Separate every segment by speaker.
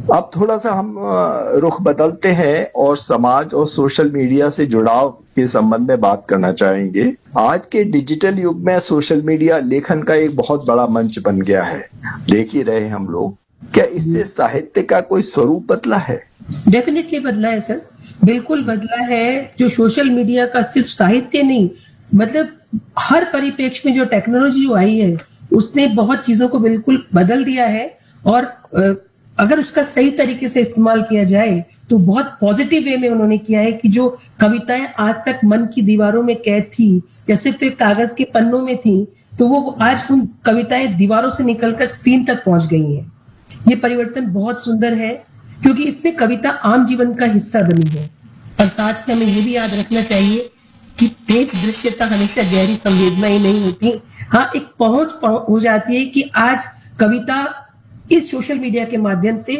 Speaker 1: अब थोड़ा सा हम रुख बदलते हैं और समाज और सोशल मीडिया से जुड़ाव के संबंध में बात करना चाहेंगे। आज के डिजिटल युग में सोशल मीडिया लेखन का एक बहुत बड़ा मंच बन गया है। देख ही रहे हम लोग, क्या इससे साहित्य का कोई स्वरूप बदला है?
Speaker 2: डेफिनेटली बदला है सर, बिल्कुल बदला है। जो सोशल मीडिया का सिर्फ साहित्य नहीं, मतलब हर परिप्रेक्ष्य में जो टेक्नोलॉजी आई है उसने बहुत चीजों को बिल्कुल बदल दिया है। और अगर उसका सही तरीके से इस्तेमाल किया जाए तो बहुत पॉजिटिव वे में उन्होंने किया है कि जो कविताएं आज तक मन की दीवारों में कैद थी या सिर्फ एक कागज के पन्नों में थी, तो वो आज उन कविताएं दीवारों से निकलकर स्क्रीन तक पहुंच गई हैं। ये परिवर्तन बहुत सुंदर है क्योंकि इसमें कविता आम जीवन का हिस्सा बनी है। और साथ ही हमें ये भी याद रखना चाहिए कि तेज दृश्यता हमेशा गहरी संवेदना ही नहीं होती। हाँ, एक पहुंच हो जाती है कि आज कविता इस सोशल मीडिया के माध्यम से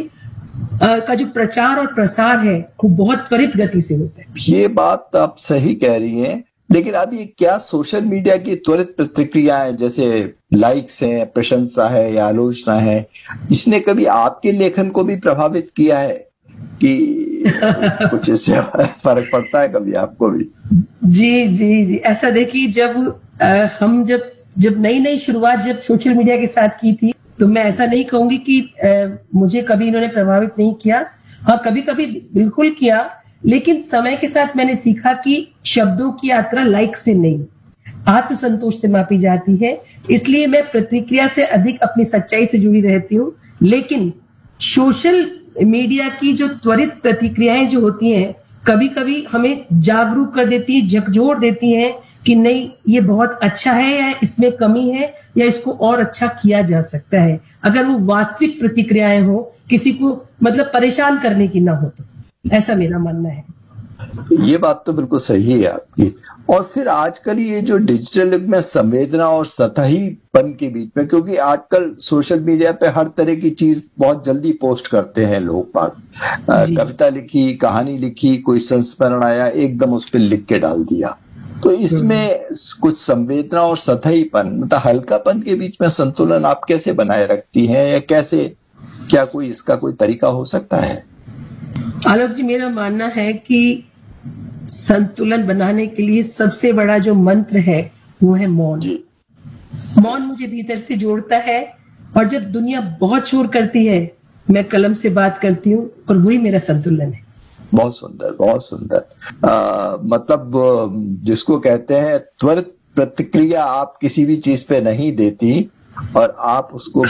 Speaker 2: का जो प्रचार और प्रसार है वो बहुत त्वरित गति से होता है।
Speaker 1: ये बात आप सही कह रही हैं, लेकिन अब ये क्या सोशल मीडिया की त्वरित प्रतिक्रियाएं जैसे लाइक्स हैं, प्रशंसा है या आलोचना है, इसने कभी आपके लेखन को भी प्रभावित किया है कि कुछ इससे फर्क पड़ता है कभी आपको भी?
Speaker 2: जी, ऐसा देखिए, हम जब नई शुरुआत जब सोशल मीडिया के साथ की थी, तो मैं ऐसा नहीं कहूंगी कि मुझे कभी इन्होंने प्रभावित नहीं किया। हाँ, कभी-कभी बिल्कुल किया, लेकिन समय के साथ मैंने सीखा कि शब्दों की यात्रा लाइक से नहीं, आत्मसंतोष से मापी जाती है। इसलिए मैं प्रतिक्रिया से अधिक अपनी सच्चाई से जुड़ी रहती हूँ। लेकिन सोशल मीडिया की जो त्वरित प्रतिक्रियाएं जो होती हैं, कभी-कभी हमें जागरूक कर देती है, झकझोर देती हैं कि नहीं, ये बहुत अच्छा है या इसमें कमी है या इसको और अच्छा किया जा सकता है। अगर वो वास्तविक प्रतिक्रियाएं हो, किसी को मतलब परेशान करने की ना हो, तो ऐसा मेरा मानना है।
Speaker 1: ये बात तो बिल्कुल सही है आपकी। और फिर आजकल ये जो डिजिटल युग में संवेदना और सतहीपन के बीच में, क्योंकि आजकल सोशल मीडिया पे हर तरह की चीज बहुत जल्दी पोस्ट करते हैं लोग बात, कविता लिखी, कहानी लिखी, कोई संस्मरण आया, एकदम उस पर लिख के डाल दिया। तो इसमें कुछ संवेदना और सतहीपन, मतलब हल्कापन के बीच में संतुलन आप कैसे बनाए रखती हैं, या कैसे, क्या कोई इसका कोई तरीका हो सकता है?
Speaker 2: आलोक जी, मेरा मानना है कि संतुलन बनाने के लिए सबसे बड़ा जो मंत्र है वो है मौन। मौन मुझे भीतर से जोड़ता है, और जब दुनिया बहुत शोर करती है, मैं कलम से बात करती हूँ, और वही मेरा संतुलन है।
Speaker 1: बहुत सुंदर, बहुत सुंदर। मतलब जिसको कहते हैं त्वरित प्रतिक्रिया आप किसी भी चीज पे नहीं देती, और आप उसको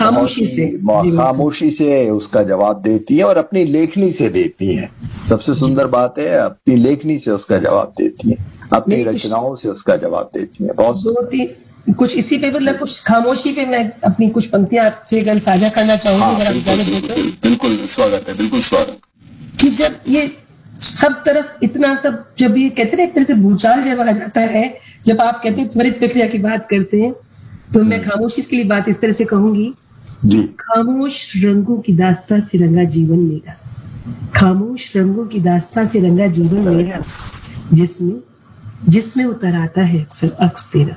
Speaker 1: खामोशी से उसका जवाब देती है, और अपनी लेखनी से देती है। सबसे सुंदर बात है, अपनी लेखनी से उसका जवाब देती है, अपनी रचनाओं से उसका जवाब देती है। बहुत
Speaker 2: कुछ इसी पे, मतलब कुछ खामोशी पे मैं अपनी कुछ पंक्तियां आपसे अगर साझा करना चाहूंगी।
Speaker 1: बिल्कुल स्वागत है, बिल्कुल स्वागत।
Speaker 2: कि जब ये सब तरफ इतना सब, जब ये कहते हैं एक तरह से भूचाल जब आ जाता है, जब आप कहते हैं त्वरित प्रक्रिया की बात करते हैं, तो मैं खामोशी के लिए बात इस तरह से कहूंगी जी। खामोश रंगों की दास्तां से रंगा जीवन मेरा, खामोश रंगों की दास्तां से रंगा जीवन मेरा, जिसमें उतर आता है अक्सर अक्स तेरा।